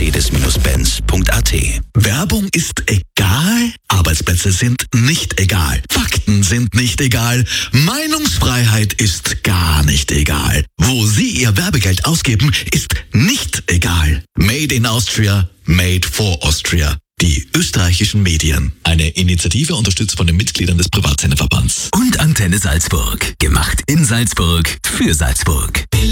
Mercedes-Benz.at. Werbung ist egal, Arbeitsplätze sind nicht egal, Fakten sind nicht egal, Meinungsfreiheit ist gar nicht egal. Wo Sie Ihr Werbegeld ausgeben, ist nicht egal. Made in Austria, made for Austria. Die österreichischen Medien. Eine Initiative unterstützt von den Mitgliedern des Privatsenderverbands. Und Antenne Salzburg. Gemacht in Salzburg für Salzburg.